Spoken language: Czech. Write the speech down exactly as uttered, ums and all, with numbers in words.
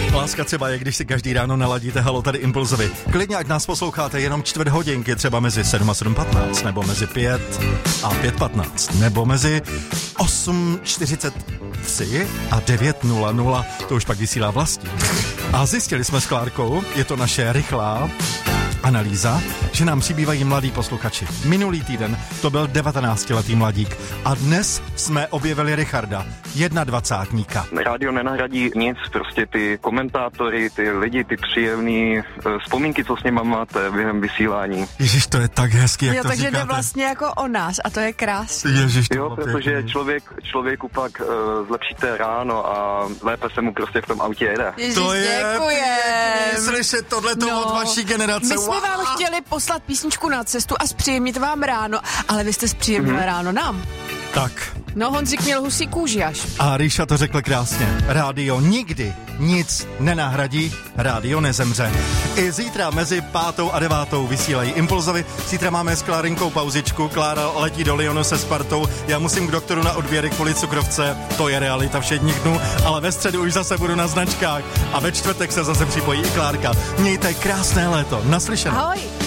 Láska třeba je, když si každý ráno naladíte Halo tady Impulzovi. Klidně, ať nás posloucháte jenom čtvrt hodinky, třeba mezi sedm a sedm patnáct, nebo mezi pět a pět patnáct, nebo mezi osm čtyřicet tři a devět nula nula, to už pak vysílá Vlastí. A zjistili jsme s Klárkou, je to naše rychlá analýza, že nám přibývají mladí posluchači. Minulý týden to byl devatenáctiletý mladík a dnes jsme objevili Richarda, jednadvacátníka. Rádio nenahradí nic, prostě ty komentátory, ty lidi, ty příjemný uh, vzpomínky, co s nima máte během vysílání. Ježiš, to je tak hezký, jak jo, to takže říkáte. jde vlastně jako o nás a to je krásný. Ježiš, to jo, protože člověk, člověku pak uh, zlepšíte ráno a lépe se mu prostě v tom autě jede. Ježiš, to je děkujem. slyšet tohleto no, od vaší generace. My jsme wow. vám chtěli poslat písničku na cestu a zpříjemnit vám ráno, ale vy jste zpříjemnili mm-hmm. ráno nám. Tak. No, Honzik měl husí kůži až. A Ríša to řekl krásně. Rádio nikdy nic nenahradí, rádio nezemře. I zítra mezi pátou a devátou vysílají Impulzovi. Zítra máme s Klárinkou pauzičku. Klára letí do Lyonu se Spartou. Já musím k doktoru na odběry kvůli cukrovce. To je realita všedních dnů. Ale ve středu už zase budu na značkách. A ve čtvrtek se zase připojí i Klárka. Mějte krásné léto. Naslyšenou. Ahoj.